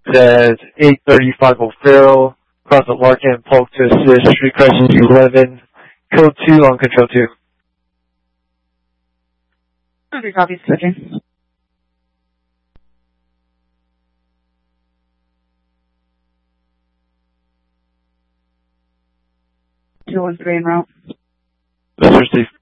says 835 O'Farrell, cross at Larkin, Polk to assist, street crisis 11, code 2 on control 2. Okay, copy, switching. 213 en route. Mr. Steve.